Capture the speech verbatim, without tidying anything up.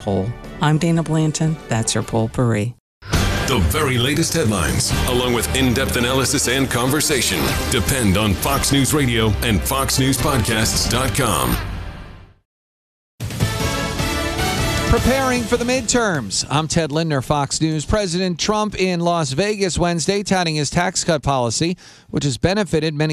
poll. I'm Dana Blanton. That's your Poll-Pourri. The very latest headlines, along with in-depth analysis and conversation, depend on Fox News Radio and fox news podcasts dot com. Preparing for the midterms. I'm Ted Lindner, Fox News. President Trump in Las Vegas Wednesday touting his tax cut policy, which has benefited many